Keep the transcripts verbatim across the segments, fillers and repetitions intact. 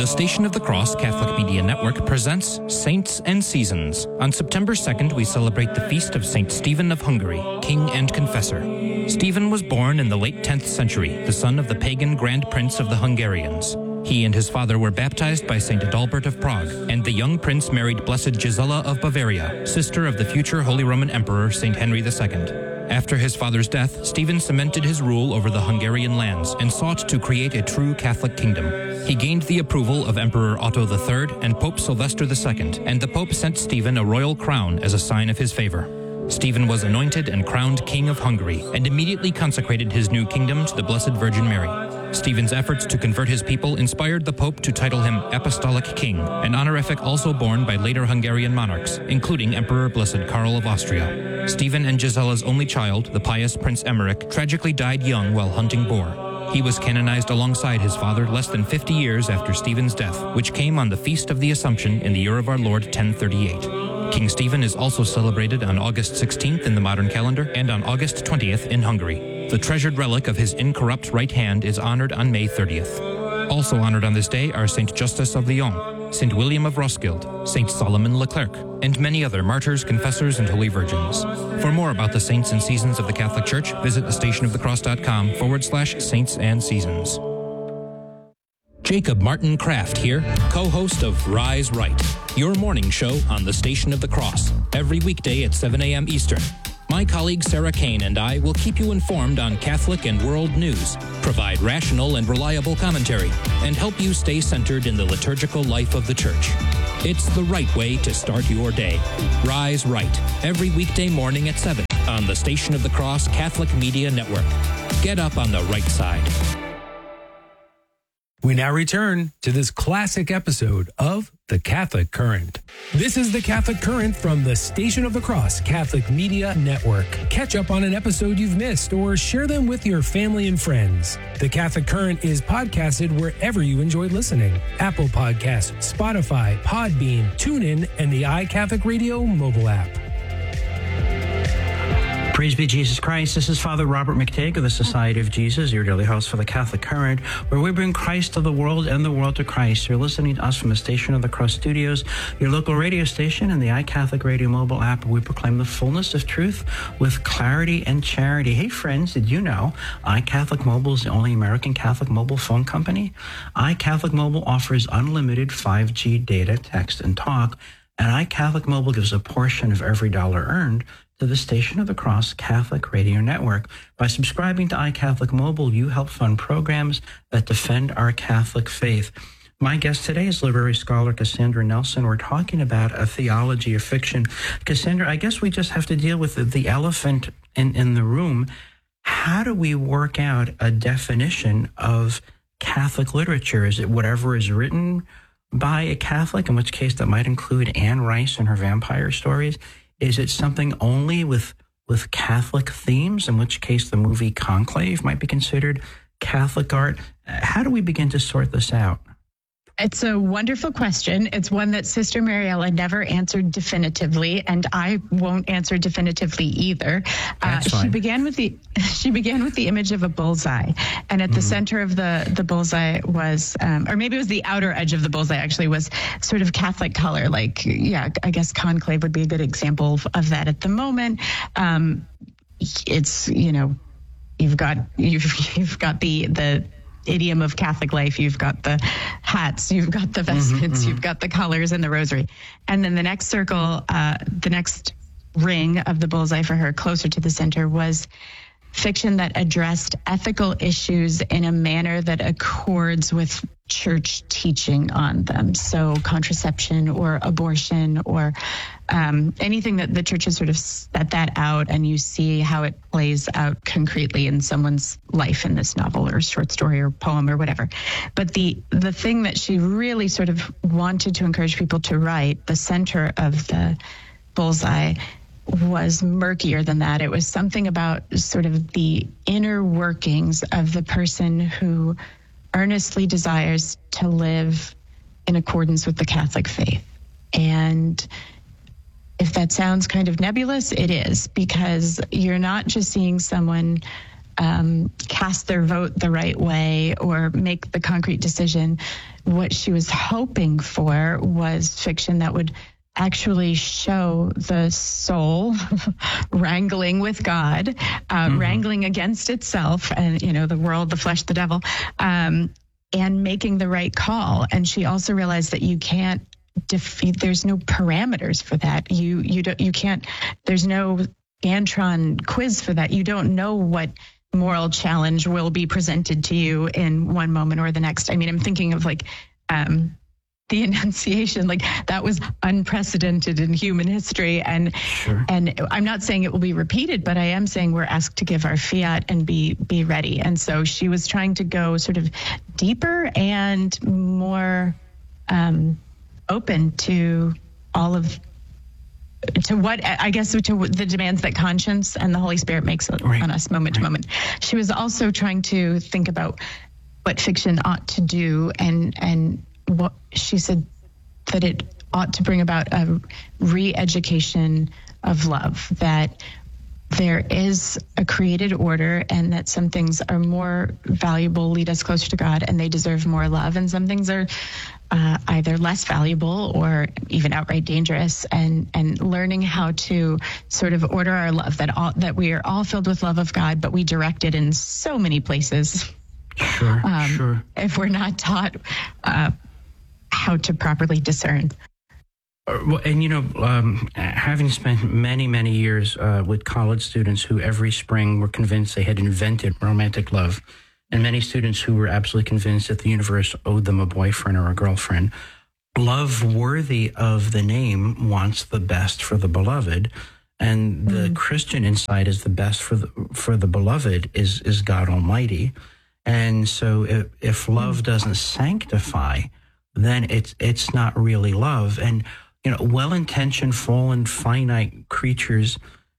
The Station of the Cross Catholic Media Network presents Saints and Seasons. On September second, we celebrate the feast of Saint Stephen of Hungary, King and Confessor. Stephen was born in the late tenth century, the son of the pagan Grand Prince of the Hungarians. He and his father were baptized by Saint Adalbert of Prague, and the young prince married Blessed Gisela of Bavaria, sister of the future Holy Roman Emperor Saint Henry the Second. After his father's death, Stephen cemented his rule over the Hungarian lands and sought to create a true Catholic kingdom. He gained the approval of Emperor Otto the Third and Pope Sylvester the Second, and the Pope sent Stephen a royal crown as a sign of his favor. Stephen was anointed and crowned King of Hungary and immediately consecrated his new kingdom to the Blessed Virgin Mary. Stephen's efforts to convert his people inspired the Pope to title him Apostolic King, an honorific also borne by later Hungarian monarchs, including Emperor Blessed Karl of Austria. Stephen and Gisela's only child, the pious Prince Emmerich, tragically died young while hunting boar. He was canonized alongside his father less than fifty years after Stephen's death, which came on the Feast of the Assumption in the year of our Lord ten thirty-eight. King Stephen is also celebrated on August sixteenth in the modern calendar and on August twentieth in Hungary. The treasured relic of his incorrupt right hand is honored on May thirtieth. Also honored on this day are Saint Justus of Lyon, Saint William of Roskilde, Saint Solomon Leclerc, and many other martyrs, confessors, and holy virgins. For more about the saints and seasons of the Catholic Church, visit thestationofthecross.com forward slash saints and seasons. Jacob Martin Kraft here, co-host of Rise Right, your morning show on the Station of the Cross, every weekday at seven a.m. Eastern. My colleague Sarah Kane and I will keep you informed on Catholic and world news, provide rational and reliable commentary, and help you stay centered in the liturgical life of the Church. It's the right way to start your day. Rise Right, every weekday morning at seven on the Station of the Cross Catholic Media Network. Get up on the right side. We now return to this classic episode of The Catholic Current. This is The Catholic Current from the Station of the Cross Catholic Media Network. Catch up on an episode you've missed or share them with your family and friends. The Catholic Current is podcasted wherever you enjoy listening. Apple Podcasts, Spotify, Podbean, TuneIn, and the iCatholic Radio mobile app. Praise be Jesus Christ. This is Father Robert McTague of the Society of Jesus, your daily host for the Catholic Current, where we bring Christ to the world and the world to Christ. You're listening to us from the Station of the Cross Studios, your local radio station, and the iCatholic Radio mobile app, where we proclaim the fullness of truth with clarity and charity. Hey, friends, did you know iCatholic Mobile is the only American Catholic mobile phone company? iCatholic Mobile offers unlimited five G data, text, and talk, and iCatholic Mobile gives a portion of every dollar earned to the Station of the Cross Catholic Radio Network. By subscribing to iCatholic Mobile, you help fund programs that defend our Catholic faith. My guest today is literary scholar Cassandra Nelson. We're talking about a theology of fiction. Cassandra, I guess we just have to deal with the, the elephant in, in the room. How do we work out a definition of Catholic literature? Is it whatever is written by a Catholic, in which case that might include Anne Rice and her vampire stories? Is it something only with with Catholic themes, in which case the movie Conclave might be considered Catholic art? How do we begin to sort this out? It's a wonderful question. It's one that Sister Mariella never answered definitively, and I won't answer definitively either. Uh, she began with the she began with the image of a bullseye, and at mm-hmm. the center of the the bullseye was, um, or maybe it was the outer edge of the bullseye. Actually, was sort of Catholic color. Like, yeah, I guess conclave would be a good example of, of that at the moment. Um, it's you know, you've got you've you've got the the. idiom of Catholic life. You've got the hats, you've got the vestments, mm-hmm, mm-hmm. you've got the colors and the rosary. And then the next circle, uh, the next ring of the bullseye for her, closer to the center, was fiction that addressed ethical issues in a manner that accords with church teaching on them. So contraception or abortion or um, anything that the church has sort of set that out, and you see how it plays out concretely in someone's life in this novel or short story or poem or whatever. But the the thing that she really sort of wanted to encourage people to write, the center of the bullseye, was murkier than that. It was something about sort of the inner workings of the person who earnestly desires to live in accordance with the Catholic faith. And if that sounds kind of nebulous, it is, because you're not just seeing someone um, cast their vote the right way or make the concrete decision. What she was hoping for was fiction that would actually show the soul wrangling with God, uh, mm-hmm. wrangling against itself and, you know, the world, the flesh, the devil, um, and making the right call. And she also realized that you can't defeat, there's no parameters for that. You, you don't, you can't, there's no Scantron quiz for that. You don't know what moral challenge will be presented to you in one moment or the next. I mean, I'm thinking of like, um, the Annunciation, like that was unprecedented in human history. And sure. and I'm not saying it will be repeated, but I am saying we're asked to give our fiat and be be ready. And so she was trying to go sort of deeper and more um, open to all of, to what, I guess, to the demands that conscience and the Holy Spirit makes right. on us moment right. to moment. She was also trying to think about what fiction ought to do, and and what she said that it ought to bring about a re-education of love, that there is a created order and that some things are more valuable, lead us closer to God, and they deserve more love, and some things are uh, either less valuable or even outright dangerous, and and learning how to sort of order our love, that all that we are all filled with love of God, but we direct it in so many places. Sure, um, sure. If we're not taught uh, how to properly discern. Uh, well, and, you know, um, having spent many, many years uh, with college students who every spring were convinced they had invented romantic love, and many students who were absolutely convinced that the universe owed them a boyfriend or a girlfriend, love worthy of the name wants the best for the beloved. And the mm-hmm. Christian insight is the best for the, for the beloved is, is God Almighty. And so if, if love doesn't sanctify, then it's it's not really love. And, you know, well-intentioned, fallen, finite creatures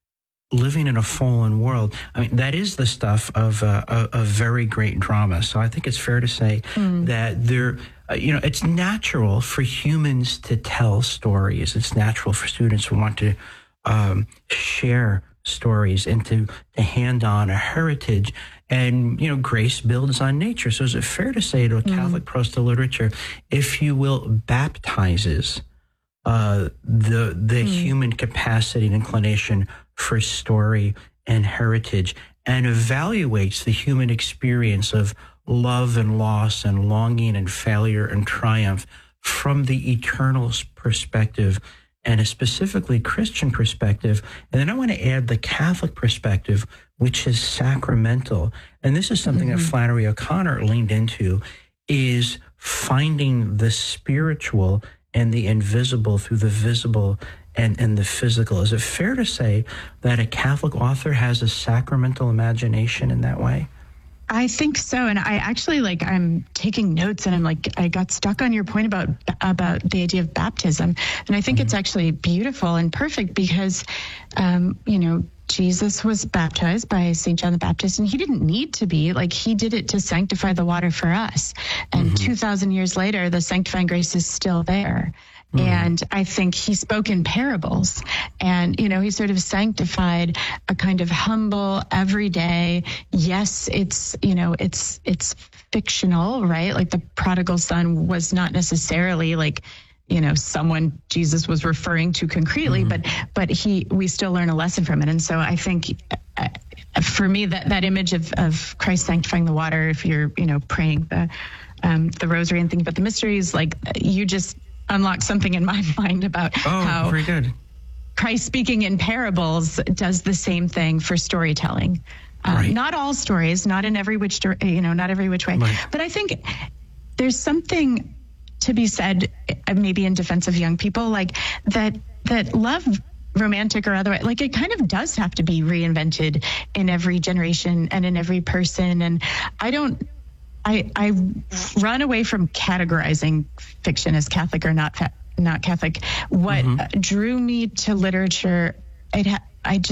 living in a fallen world, I mean, that is the stuff of a, a, a very great drama. So I think it's fair to say mm. that there, uh, you know, it's natural for humans to tell stories. It's natural for students who want to um, share stories and to, to hand on a heritage. And, you know, grace builds on nature. So is it fair to say to a Catholic mm. proto literature, if you will, baptizes uh, the the mm. human capacity and inclination for story and heritage, and evaluates the human experience of love and loss and longing and failure and triumph from the eternal perspective and a specifically Christian perspective. And then I want to add the Catholic perspective, which is sacramental. And this is something mm-hmm. that Flannery O'Connor leaned into, is finding the spiritual and the invisible through the visible and, and the physical. Is it fair to say that a Catholic author has a sacramental imagination in that way? I think so. And I actually, like, I'm taking notes, and I'm like, I got stuck on your point about about the idea of baptism. And I think mm-hmm. it's actually beautiful and perfect because, um, you know, Jesus was baptized by Saint John the Baptist, and he didn't need to be. Like, he did it to sanctify the water for us. And mm-hmm. two thousand years later, the sanctifying grace is still there. Mm-hmm. And I think he spoke in parables, and, you know, he sort of sanctified a kind of humble, everyday, yes, it's, you know, it's, it's fictional, right? Like the prodigal son was not necessarily like, you know, someone Jesus was referring to concretely, mm-hmm. but, but he, we still learn a lesson from it. And so I think uh, for me, that, that image of, of Christ sanctifying the water, if you're, you know, praying the, um, the rosary and thinking about the mysteries, like you just unlock something in my mind about oh, how very good. Christ speaking in parables does the same thing for storytelling. Um, right. Not all stories, not in every which, you know, not every which way, right. but I think there's something to be said, maybe in defense of young people, like that, that love, romantic or otherwise, like it kind of does have to be reinvented in every generation and in every person. And I don't, I, I run away from categorizing fiction as Catholic or not not Catholic. What mm-hmm. drew me to literature, it ha- I just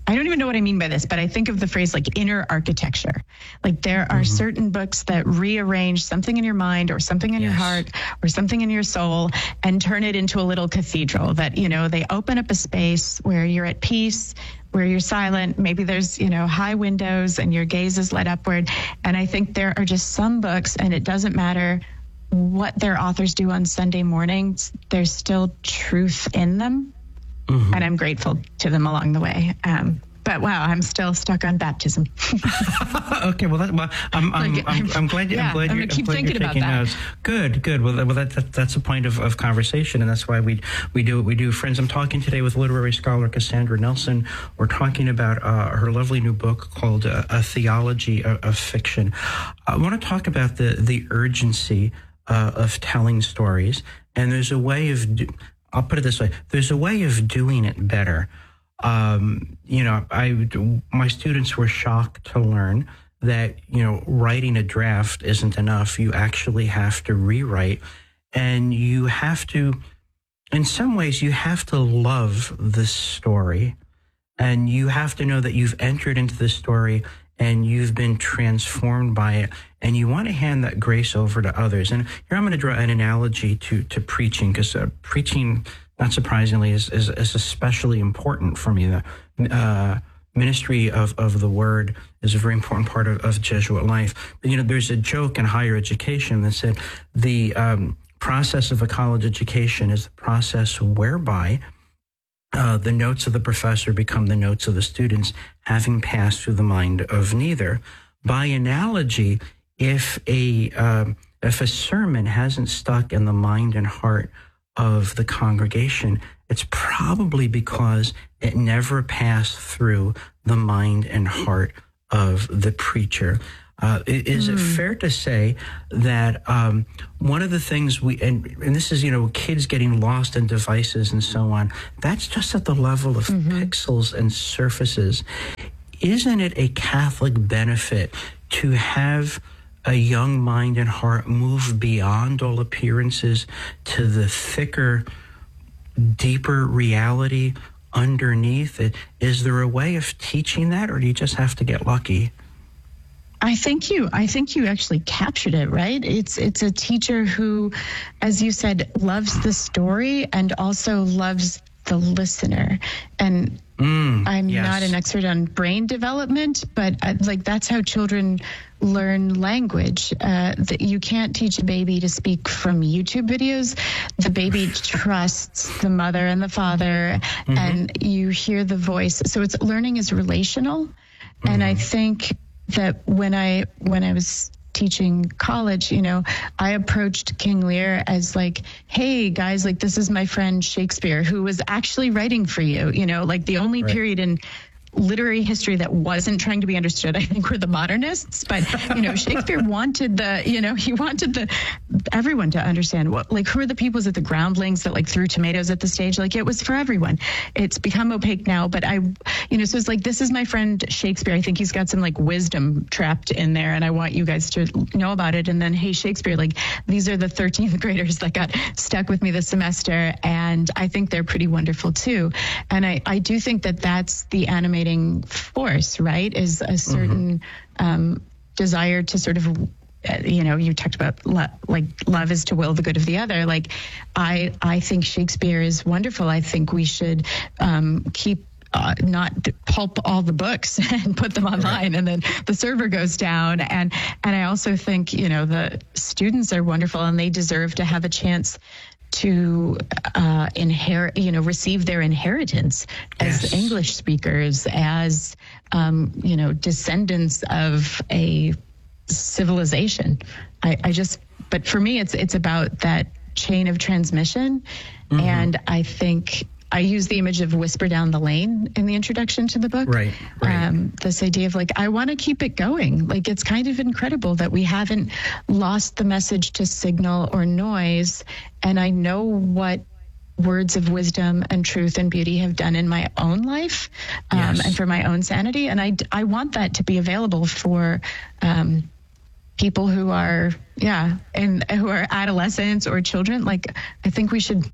I don't even know what I mean by this, but I think of the phrase like inner architecture. Like there are mm-hmm. certain books that rearrange something in your mind or something in yes. your heart or something in your soul and turn it into a little cathedral that, you know, they open up a space where you're at peace, where you're silent. Maybe there's, you know, high windows and your gaze is led upward. And I think there are just some books, and it doesn't matter what their authors do on Sunday mornings, there's still truth in them. Mm-hmm. And I'm grateful to them along the way. Um, but wow, I'm still stuck on baptism. Okay, well, that, well I'm, I'm, like, I'm, I'm glad, yeah, I'm glad I'm you're, keep I'm glad thinking you're taking about that. notes. Good, good. Well, that, well that, that, that's a point of, of conversation, and that's why we we do what we do. Friends, I'm talking today with literary scholar Cassandra Nelson. We're talking about uh, her lovely new book called uh, A Theology of, of Fiction. I want to talk about the, the urgency uh, of telling stories, and there's a way of... Do- I'll put it this way. There's a way of doing it better. Um, you know, I, my students were shocked to learn that, you know, writing a draft isn't enough. You actually have to rewrite, and you have to, in some ways, you have to love the story, and you have to know that you've entered into the story and you've been transformed by it, and you want to hand that grace over to others. And here I'm going to draw an analogy to to preaching, because uh, preaching, not surprisingly, is, is, is especially important for me. The uh, ministry of, of the word is a very important part of, of Jesuit life. But, you know, there's a joke in higher education that said the um, process of a college education is the process whereby Uh, the notes of the professor become the notes of the students, having passed through the mind of neither. By analogy, if a uh, if a sermon hasn't stuck in the mind and heart of the congregation, it's probably because it never passed through the mind and heart of the preacher. Uh, is mm. it fair to say that um, one of the things we, and, and this is, you know, kids getting lost in devices and so on, that's just at the level of mm-hmm. pixels and surfaces. Isn't it a Catholic benefit to have a young mind and heart move beyond all appearances to the thicker, deeper reality underneath it? Is there a way of teaching that, or do you just have to get lucky? I think you, I think you actually captured it, right? It's, it's a teacher who, as you said, loves the story and also loves the listener. And mm, I'm yes. not an expert on brain development, but I, like that's how children learn language. Uh, that you can't teach a baby to speak from YouTube videos. The baby trusts the mother and the father, mm-hmm. and you hear the voice. So it's learning is relational. Mm-hmm. And I think that when I when I was teaching college, you know, I approached King Lear as like, hey guys, like this is my friend Shakespeare, who was actually writing for you, you know, like the only right. period in literary history that wasn't trying to be understood, I think, were the modernists. But, you know, Shakespeare wanted the, you know, he wanted the everyone to understand what, like, who are the peoples at the groundlings that like threw tomatoes at the stage? Like, it was for everyone. It's become opaque now, but I, you know, so it's like, this is my friend Shakespeare. I think he's got some like wisdom trapped in there, and I want you guys to know about it. And then, hey, Shakespeare, like, these are the thirteenth graders that got stuck with me this semester, and I think they're pretty wonderful too. And I, I do think that that's the animating force, right? Is a certain mm-hmm. um, desire to sort of, you know, you talked about lo- like love is to will the good of the other. Like, I I think Shakespeare is wonderful. I think we should um, keep Uh, not pulp all the books and put them online, right. and then the server goes down. And and I also think, you know, the students are wonderful, and they deserve to have a chance to uh, inherit, you know, receive their inheritance as yes. English speakers, as, um, you know, descendants of a civilization. I, I just, but for me, it's it's about that chain of transmission. Mm-hmm. And I think I use the image of whisper down the lane in the introduction to the book. Right, right. Um, this idea of like, I want to keep it going. Like, it's kind of incredible that we haven't lost the message to signal or noise. And I know what words of wisdom and truth and beauty have done in my own life, um, yes. and for my own sanity. And I, I want that to be available for um, people who are, yeah, and who are adolescents or children. Like, I think we should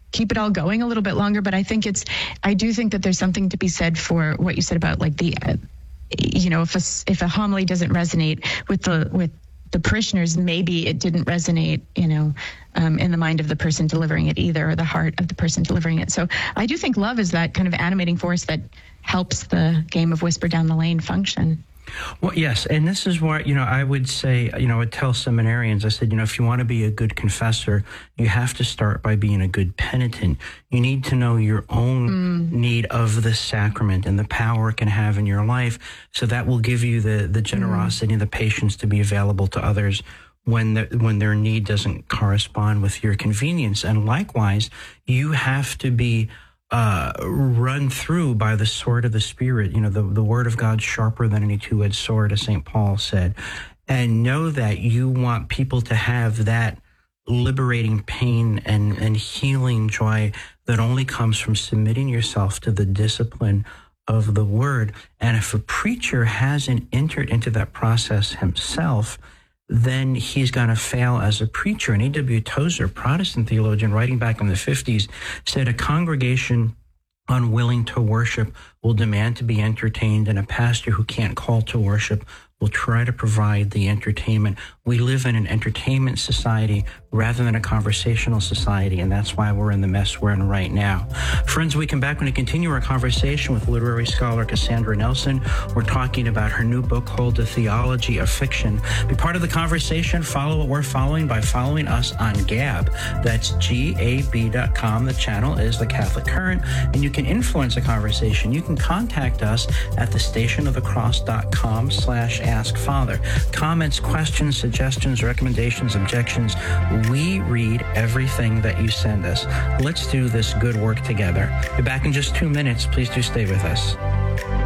keep it all going a little bit longer. But I think it's, I do think that there's something to be said for what you said about like the, uh, you know, if a, if a homily doesn't resonate with the, with the parishioners, maybe it didn't resonate, you know, um, in the mind of the person delivering it either, or the heart of the person delivering it. So I do think love is that kind of animating force that helps the game of Whisper Down the Lane function. Well, yes, and this is what, you know, I would say, you know, I would tell seminarians, I said, you know, if you want to be a good confessor, you have to start by being a good penitent. You need to know your own mm. need of the sacrament and the power it can have in your life, so that will give you the, the generosity mm. and the patience to be available to others when the, when their need doesn't correspond with your convenience. And likewise, you have to be Uh, run through by the sword of the Spirit. You know, the, the word of God sharper than any two-edged sword, as Saint Paul said. And know that you want people to have that liberating pain and, and healing joy that only comes from submitting yourself to the discipline of the word. And if a preacher hasn't entered into that process himself, then he's going to fail as a preacher. And A W Tozer, Protestant theologian, writing back in the fifties, said a congregation unwilling to worship will demand to be entertained, and a pastor who can't call to worship will try to provide the entertainment. We live in an entertainment society rather than a conversational society, and that's why we're in the mess we're in right now. Friends, we come back when we continue our conversation with literary scholar Cassandra Nelson. We're talking about her new book called The Theology of Fiction. Be part of the conversation. Follow what we're following by following us on Gab. That's G A B dot com. The channel is The Catholic Current, and you can influence the conversation. You can contact us at the station of the cross dot com slash ask father. Comments, questions, suggestions, recommendations, objections. We read everything that you send us. Let's do this good work together. Be back in just two minutes. Please do stay with us.